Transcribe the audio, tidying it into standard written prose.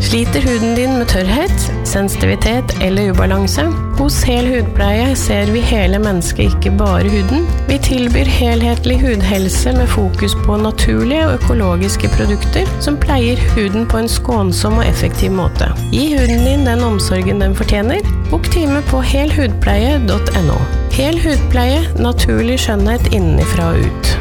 Sliter huden din med tørrhet, sensitivitet eller ubalanse? Hos Hel hudpleie ser vi hele mennesket, ikke bare huden. Vi tilbyr helhetlig hudhelse med fokus på naturlige og økologiske produkter som pleier huden på en skånsom og effektiv måte. Gi huden din den omsorgen den fortjener. Bok time på helhudpleie.no. Hel hudpleie, naturlig skjønnhet innenfra og ut.